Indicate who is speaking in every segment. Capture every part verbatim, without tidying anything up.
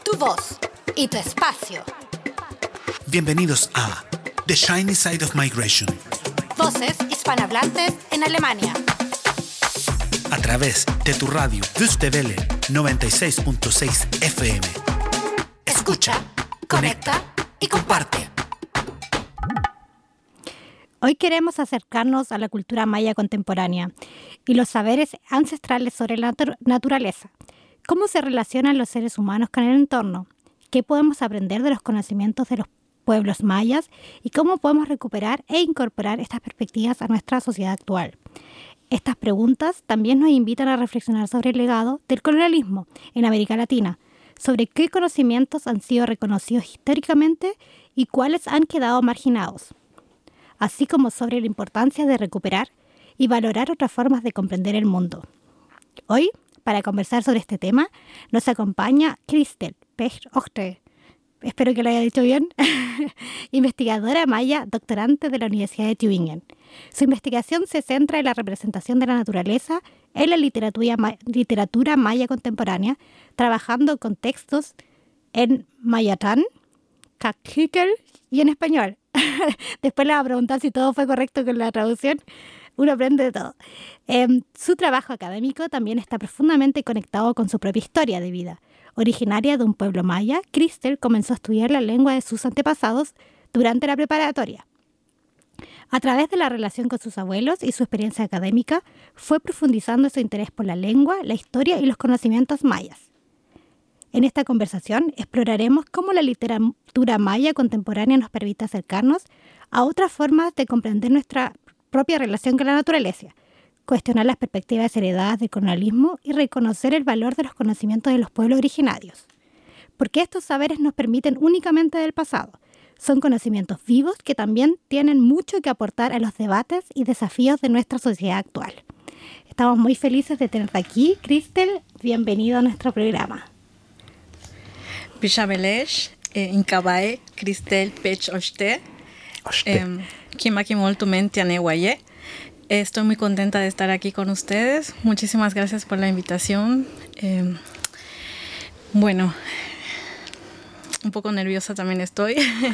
Speaker 1: tu voz y tu espacio.
Speaker 2: Bienvenidos a The Shiny Side of Migration.
Speaker 1: Voces hispanohablantes en Alemania.
Speaker 2: A través de tu radio Deutsche Welle noventa y seis punto seis F M. Escucha, conecta y comparte.
Speaker 3: Hoy queremos acercarnos a la cultura maya contemporánea y los saberes ancestrales sobre la natu- naturaleza. ¿Cómo se relacionan los seres humanos con el entorno? ¿Qué podemos aprender de los conocimientos de los pueblos mayas? ¿Y cómo podemos recuperar e incorporar estas perspectivas a nuestra sociedad actual? Estas preguntas también nos invitan a reflexionar sobre el legado del colonialismo en América Latina, sobre qué conocimientos han sido reconocidos históricamente y cuáles han quedado marginados, así como sobre la importancia de recuperar y valorar otras formas de comprender el mundo. Hoy, para conversar sobre este tema, nos acompaña Christel Pech-Ochte, espero que lo haya dicho bien, investigadora maya, doctorante de la Universidad de Tübingen. Su investigación se centra en la representación de la naturaleza en la literatura, literatura maya contemporánea, trabajando con textos en mayatán, caciquel y en español. Después le voy a preguntar si todo fue correcto con la traducción. Uno aprende de todo. Eh, su trabajo académico también está profundamente conectado con su propia historia de vida. Originaria de un pueblo maya, Christel comenzó a estudiar la lengua de sus antepasados durante la preparatoria. A través de la relación con sus abuelos y su experiencia académica, fue profundizando su interés por la lengua, la historia y los conocimientos mayas. En esta conversación exploraremos cómo la literatura maya contemporánea nos permite acercarnos a otras formas de comprender nuestra propia relación con la naturaleza, cuestionar las perspectivas heredadas del colonialismo y reconocer el valor de los conocimientos de los pueblos originarios. Porque estos saberes nos permiten únicamente del pasado. Son conocimientos vivos que también tienen mucho que aportar a los debates y desafíos de nuestra sociedad actual. Estamos muy felices de tenerte aquí, Christel. Bienvenido a nuestro programa.
Speaker 4: Bishabelesh, Incabae, Christel Pech-Ochte, Kimaki molto mente anewaye. Estoy muy contenta de estar aquí con ustedes. Muchísimas gracias por la invitación. Eh, bueno, un poco nerviosa también estoy.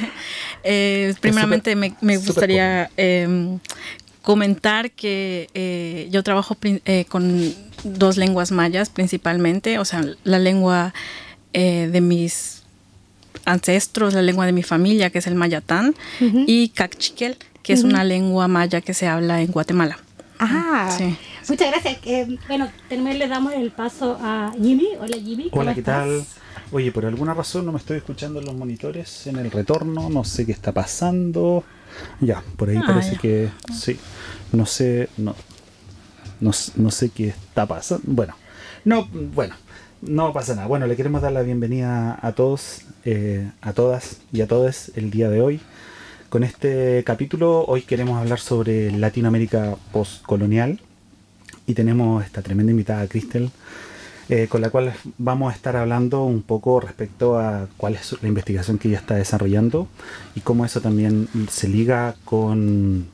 Speaker 4: eh, primeramente super, me, me gustaría eh, comentar que eh, yo trabajo eh, con dos lenguas mayas principalmente, o sea, la lengua eh, de mis ancestros, la lengua de mi familia, que es el mayatán, uh-huh. y caciquel, que uh-huh. es una lengua maya que se habla en Guatemala.
Speaker 3: Ajá, sí. Muchas gracias. Eh, bueno, también le damos el paso a Jimmy. Hola Jimmy, ¿cómo
Speaker 5: Hola, ¿qué
Speaker 3: estás?
Speaker 5: tal? Oye, por alguna razón no me estoy escuchando en los monitores en el retorno, no sé qué está pasando. Ya, por ahí ah, parece ya. que sí, no sé, no, no, no sé qué está pasando. Bueno, no, bueno, no pasa nada. Bueno, le queremos dar la bienvenida a todos, eh, a todas y a todos el día de hoy. Con este capítulo hoy queremos hablar sobre Latinoamérica postcolonial y tenemos esta tremenda invitada, Christel, eh, con la cual vamos a estar hablando un poco respecto a cuál es la investigación que ella está desarrollando y cómo eso también se liga con,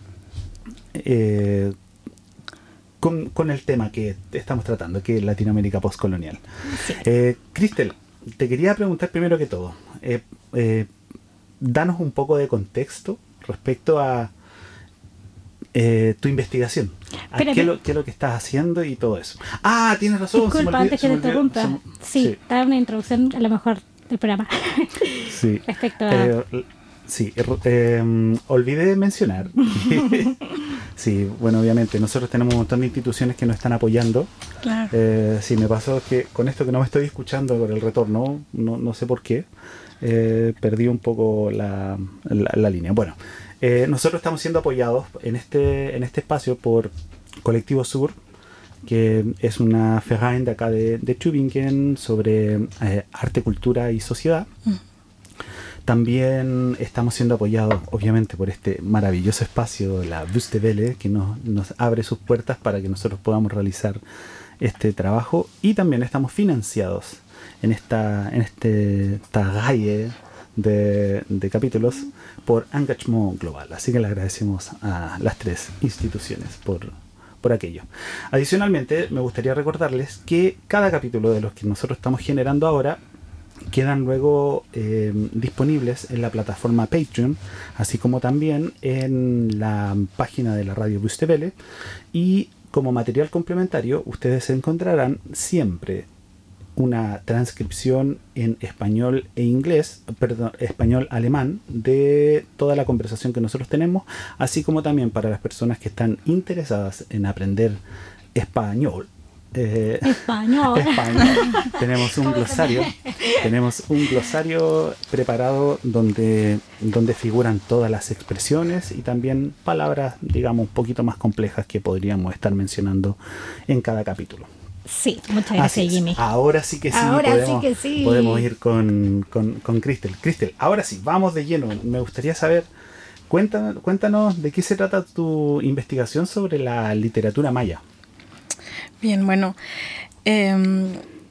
Speaker 5: eh, con, con el tema que estamos tratando, que es Latinoamérica postcolonial. Sí. Eh, Christel, te quería preguntar primero que todo, eh, eh, danos un poco de contexto respecto a eh, tu investigación. A qué, lo, ¿Qué es lo que estás haciendo y todo eso? Ah, tienes razón.
Speaker 3: Disculpa,
Speaker 5: olvidó,
Speaker 3: antes que te interrumpa. Me... Sí, sí, dar una introducción a lo mejor del programa.
Speaker 5: Sí.
Speaker 3: Respecto a...
Speaker 5: Eh, sí, eh, eh, olvidé mencionar. Sí, bueno, obviamente, nosotros tenemos un montón de instituciones que nos están apoyando.
Speaker 4: Claro.
Speaker 5: Eh, sí, me pasó que con esto que no me estoy escuchando por el retorno, no, no sé por qué. Eh, perdí un poco la, la, la línea. Bueno, eh, nosotros estamos siendo apoyados en este, en este espacio por Colectivo Sur, que es una Verein de acá de, de Tübingen sobre eh, arte, cultura y sociedad. Mm. También estamos siendo apoyados, obviamente, por este maravilloso espacio, la Deutsche Welle, que nos, nos abre sus puertas para que nosotros podamos realizar este trabajo. Y también estamos financiados en esta en este esta galle de, de capítulos por Engagement Global. Así que le agradecemos a las tres instituciones por, por aquello. Adicionalmente, me gustaría recordarles que cada capítulo de los que nosotros estamos generando ahora quedan luego eh, disponibles en la plataforma Patreon, así como también en la página de la radio Deutsche Welle. Y como material complementario, ustedes encontrarán siempre una transcripción en español e inglés, perdón, español-alemán, de toda la conversación que nosotros tenemos, así como también para las personas que están interesadas en aprender español. Eh,
Speaker 3: Español.
Speaker 5: español. Tenemos un glosario, tenemos un glosario preparado donde, donde figuran todas las expresiones y también palabras, digamos, un poquito más complejas que podríamos estar mencionando en cada capítulo.
Speaker 3: Sí, muchas gracias, Jimmy.
Speaker 5: Ahora sí que sí,
Speaker 3: ahora
Speaker 5: podemos,
Speaker 3: sí que sí.
Speaker 5: podemos ir con, con, con Cristel. Cristel, ahora sí, vamos de lleno. Me gustaría saber, cuéntanos, cuéntanos de qué se trata tu investigación sobre la literatura maya.
Speaker 4: Bien, bueno, eh,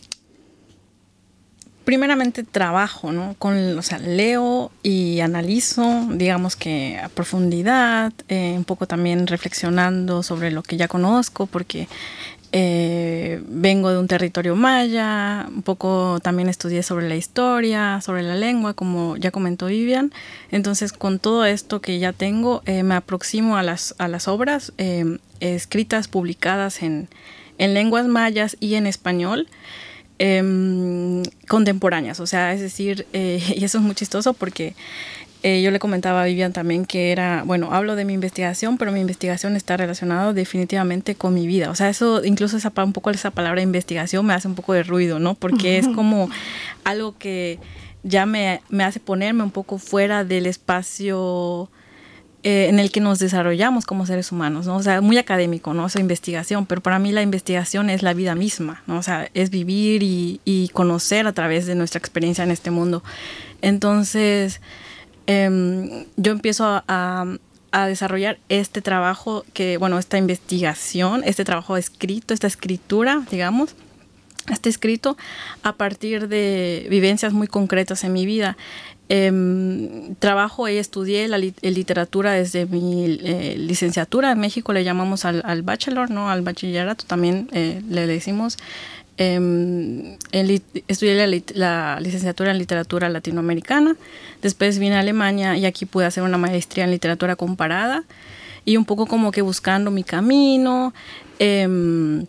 Speaker 4: primeramente trabajo, ¿no? Con, o sea, leo y analizo, digamos que a profundidad, eh, un poco también reflexionando sobre lo que ya conozco, porque eh, vengo de un territorio maya, un poco también estudié sobre la historia, sobre la lengua, como ya comentó Vivian. Entonces, con todo esto que ya tengo, eh, me aproximo a las, a las obras eh, escritas, publicadas en, en lenguas mayas y en español, eh, contemporáneas. O sea, es decir, eh, y eso es muy chistoso porque Eh, yo le comentaba a Vivian también que era, bueno, hablo de mi investigación, pero mi investigación está relacionada definitivamente con mi vida. O sea, eso, incluso esa, un poco esa palabra investigación me hace un poco de ruido, ¿no? Porque es como algo que ya me, me hace ponerme un poco fuera del espacio eh, en el que nos desarrollamos como seres humanos, ¿no? O sea, muy académico, ¿no? O sea, investigación, pero para mí la investigación es la vida misma, ¿no? O sea, es vivir y, y conocer a través de nuestra experiencia en este mundo. Entonces, Um, yo empiezo a, a, a desarrollar este trabajo, que bueno, esta investigación, este trabajo escrito, esta escritura, digamos, este escrito a partir de vivencias muy concretas en mi vida. Um, trabajo y estudié la li literatura desde mi eh, licenciatura. En México le llamamos al, al bachelor, ¿no? Al bachillerato también eh, le decimos. Um, en, estudié la, la licenciatura en literatura latinoamericana, después vine a Alemania y aquí pude hacer una maestría en literatura comparada y un poco como que buscando mi camino, um,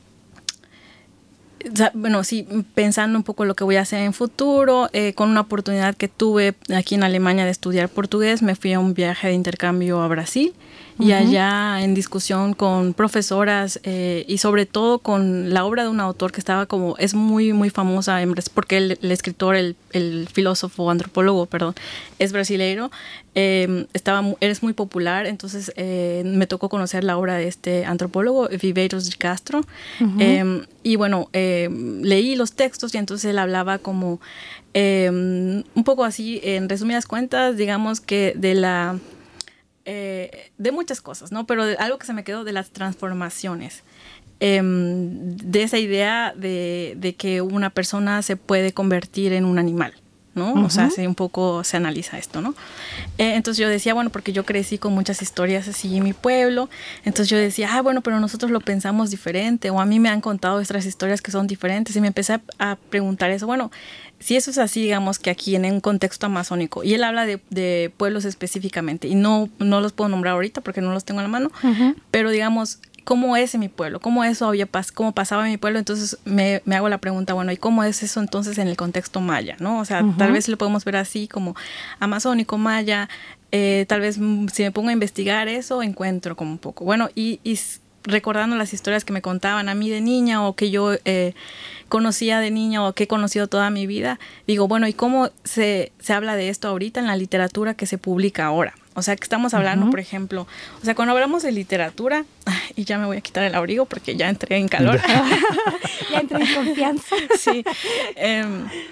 Speaker 4: bueno, sí, pensando un poco lo que voy a hacer en futuro, eh, con una oportunidad que tuve aquí en Alemania de estudiar portugués, me fui a un viaje de intercambio a Brasil. Y allá en discusión con profesoras eh, y sobre todo con la obra de un autor que estaba como, es muy, muy famosa en Brasil, porque el, el escritor, el, el filósofo, antropólogo, perdón, es brasileiro, eh, estaba, eres muy popular, entonces eh, me tocó conocer la obra de este antropólogo, Viveiros de Castro, uh-huh. eh, y bueno, eh, leí los textos y entonces él hablaba como, eh, un poco así, en resumidas cuentas, digamos que de la... Eh, de muchas cosas, ¿no? Pero de, algo que se me quedó de las transformaciones, eh, de esa idea de, de que una persona se puede convertir en un animal, ¿no? Uh-huh. O sea, se, un poco se analiza esto, ¿no? Eh, entonces yo decía, bueno, porque yo crecí con muchas historias así en mi pueblo, entonces yo decía, ah, bueno, pero nosotros lo pensamos diferente, o a mí me han contado otras historias que son diferentes, y me empecé a, a preguntar eso, bueno, si eso es así, digamos que aquí en un contexto amazónico, y él habla de, de pueblos específicamente, y no, no los puedo nombrar ahorita porque no los tengo en la mano, uh-huh. pero digamos, ¿cómo es en mi pueblo? ¿Cómo eso había pas cómo pasaba en mi pueblo? Entonces me, me hago la pregunta, bueno, ¿y cómo es eso entonces en el contexto maya, ¿no? O sea, uh-huh. tal vez lo podemos ver así como amazónico, maya, eh, tal vez si me pongo a investigar eso, encuentro como un poco. Bueno, y, y recordando las historias que me contaban a mí de niña o que yo eh, conocía de niña o que he conocido toda mi vida, digo, bueno, ¿y cómo se, se habla de esto ahorita en la literatura que se publica ahora? O sea, que estamos hablando, uh-huh. por ejemplo, o sea, cuando hablamos de literatura, y ya me voy a quitar el abrigo porque ya entré en calor.
Speaker 3: Ya entré en confianza.
Speaker 4: Sí. Eh,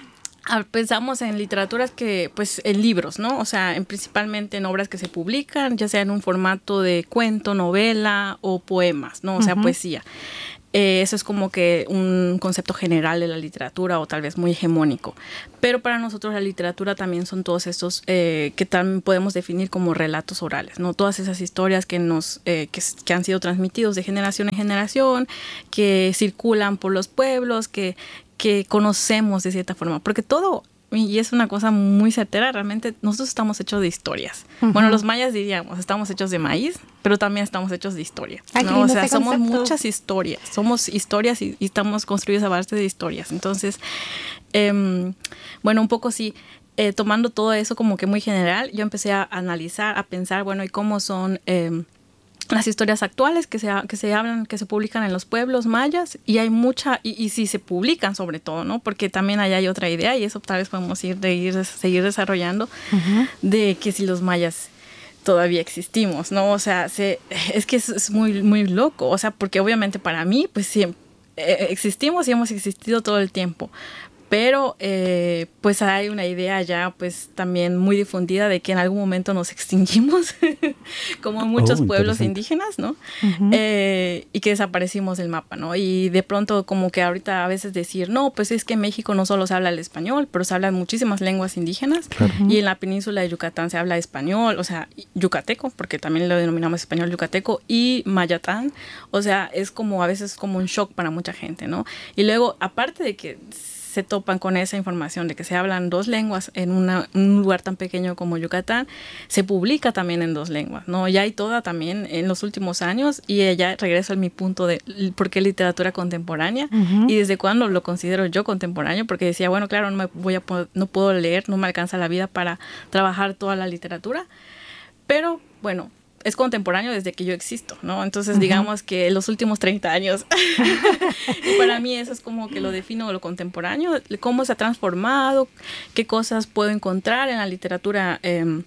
Speaker 4: pensamos en literaturas que, pues, en libros, ¿no? O sea, en, principalmente en obras que se publican, ya sea en un formato de cuento, novela o poemas, ¿no? O sea, uh-huh. poesía. Eh, eso es como que un concepto general de la literatura o tal vez muy hegemónico. Pero para nosotros la literatura también son todos estos eh, que también podemos definir como relatos orales, ¿no? Todas esas historias que, nos, eh, que, que han sido transmitidos de generación en generación, que circulan por los pueblos, que, que conocemos de cierta forma, porque todo, y es una cosa muy certera, realmente nosotros estamos hechos de historias. Uh-huh. Bueno, los mayas diríamos, estamos hechos de maíz, pero también estamos hechos de historia, ¿no? O sea, somos concepto. muchas historias, somos historias y, y estamos construidos a base de historias. Entonces, eh, bueno, un poco sí, eh, tomando todo eso como que muy general, yo empecé a analizar, a pensar, bueno, ¿y cómo son eh, las historias actuales que se, que se hablan, que se publican en los pueblos mayas? Y hay mucha, y, y si se publican sobre todo, ¿no? Porque también allá hay otra idea, y eso tal vez podemos ir, de ir seguir desarrollando, uh-huh. de que si los mayas todavía existimos, ¿no? O sea, se, es que es, es muy, muy loco, o sea, porque obviamente para mí, pues sí, eh, existimos y hemos existido todo el tiempo. Pero eh, pues hay una idea ya pues también muy difundida de que en algún momento nos extinguimos, como muchos oh, pueblos indígenas, ¿no? Uh-huh. Eh, y que desaparecimos del mapa, ¿no? Y de pronto como que ahorita a veces decir, no, pues es que en México no solo se habla el español, pero se hablan muchísimas lenguas indígenas. Claro. Uh-huh. Y en la península de Yucatán se habla español, o sea, yucateco, porque también lo denominamos español yucateco, y mayatán. O sea, es como a veces como un shock para mucha gente, ¿no? Y luego, aparte de que se topan con esa información de que se hablan dos lenguas en una, un lugar tan pequeño como Yucatán, se publica también en dos lenguas, ¿no? Ya hay toda también en los últimos años, y ya regreso a mi punto de por qué literatura contemporánea, uh-huh. y desde cuándo lo considero yo contemporáneo, porque decía, bueno, claro, no, me voy a, no puedo leer, no me alcanza la vida para trabajar toda la literatura, pero bueno, es contemporáneo desde que yo existo, ¿no? Entonces, uh-huh. digamos que los últimos treinta años, y para mí eso es como que lo defino lo contemporáneo, cómo se ha transformado, qué cosas puedo encontrar en la literatura eh,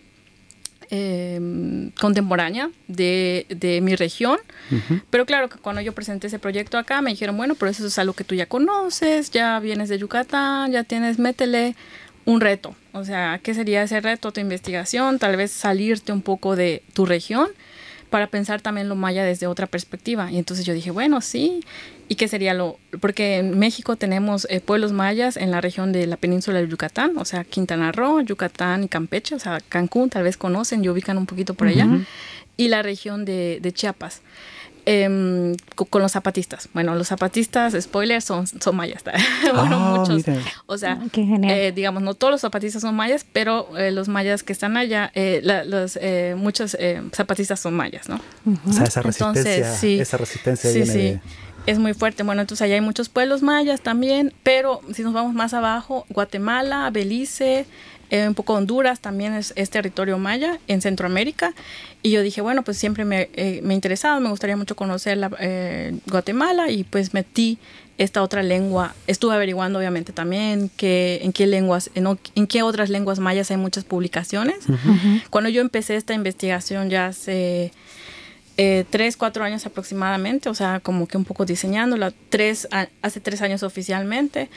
Speaker 4: eh, contemporánea de, de mi región. Uh-huh. Pero claro, que cuando yo presenté ese proyecto acá, me dijeron, bueno, pero eso es algo que tú ya conoces, ya vienes de Yucatán, ya tienes, métele un reto. O sea, ¿qué sería ese reto? Tu investigación, tal vez salirte un poco de tu región para pensar también lo maya desde otra perspectiva. Y entonces yo dije, bueno, sí. ¿Y qué sería lo...? Porque en México tenemos eh, pueblos mayas en la región de la península de Yucatán, o sea, Quintana Roo, Yucatán y Campeche, o sea, Cancún, tal vez conocen y ubican un poquito por allá, uh-huh. y la región de, de Chiapas. Eh, con, con los zapatistas. Bueno, los zapatistas, spoilers, son, son mayas. bueno, oh, muchos. Mira. O sea, eh, digamos, no todos los zapatistas son mayas, pero eh, los mayas que están allá, eh, la, los, eh, muchos eh, zapatistas son mayas, ¿no?
Speaker 5: Uh-huh. O sea, esa resistencia, entonces, sí, esa resistencia
Speaker 4: sí,
Speaker 5: viene
Speaker 4: sí.
Speaker 5: de...
Speaker 4: Es muy fuerte. Bueno, entonces allá hay muchos pueblos mayas también, pero si nos vamos más abajo, Guatemala, Belice, eh, un poco Honduras también es, es territorio maya en Centroamérica. Y yo dije, bueno, pues siempre me, eh, me interesaba, me gustaría mucho conocer la, eh, Guatemala, y pues metí esta otra lengua. Estuve averiguando obviamente también que, en qué lenguas, en, en qué otras lenguas mayas hay muchas publicaciones. Uh-huh. Cuando yo empecé esta investigación ya hace... Eh, tres, cuatro años aproximadamente, o sea, como que un poco diseñándola, tres, a, hace tres años oficialmente,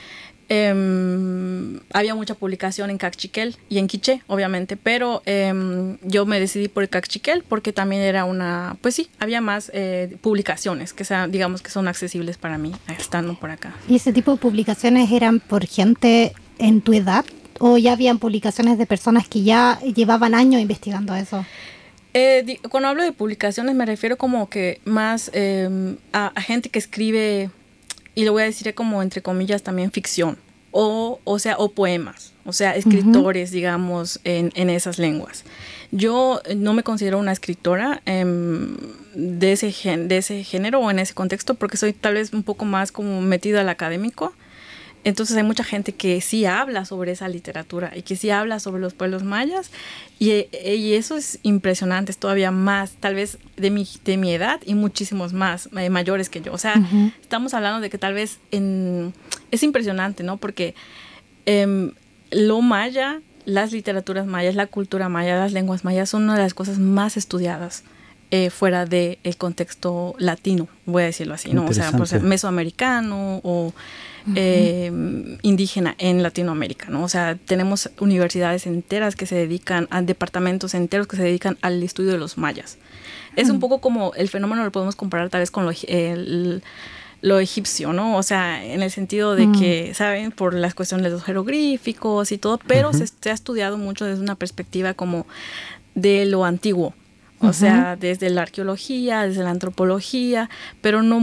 Speaker 4: eh, había mucha publicación en Cachiquel y en Quiché, obviamente, pero eh, yo me decidí por el Cachiquel porque también era una, pues sí, había más eh, publicaciones que sea, digamos que son accesibles para mí, estando por acá.
Speaker 3: ¿Y ese tipo de publicaciones eran por gente en tu edad o ya habían publicaciones de personas que ya llevaban años investigando eso?
Speaker 4: Eh, di, cuando hablo de publicaciones me refiero como que más eh, a, a gente que escribe, y lo voy a decir como entre comillas también ficción, o, o sea, o poemas, o sea, escritores, uh-huh. digamos, en, en esas lenguas. Yo no me considero una escritora eh, de, ese gen, de ese género o en ese contexto, porque soy tal vez un poco más como metida al académico. Entonces hay mucha gente que sí habla sobre esa literatura y que sí habla sobre los pueblos mayas, y, y eso es impresionante, es todavía más, tal vez de mi, de mi edad y muchísimos más eh, mayores que yo. O sea, uh-huh. estamos hablando de que tal vez en, es impresionante, ¿no? Porque eh, lo maya, las literaturas mayas, la cultura maya, las lenguas mayas son una de las cosas más estudiadas eh, fuera del contexto latino, voy a decirlo así, ¿no? O sea, por ser mesoamericano o... Uh-huh. Eh, indígena en Latinoamérica, ¿no? O sea, tenemos universidades enteras que se dedican, a departamentos enteros que se dedican al estudio de los mayas. Uh-huh. Es un poco como el fenómeno, lo podemos comparar tal vez con lo, el, lo egipcio, ¿no? O sea, en el sentido de uh-huh. que, ¿saben? Por las cuestiones de los jeroglíficos y todo, pero uh-huh. se, se ha estudiado mucho desde una perspectiva como de lo antiguo. O uh-huh. sea, desde la arqueología, desde la antropología, pero no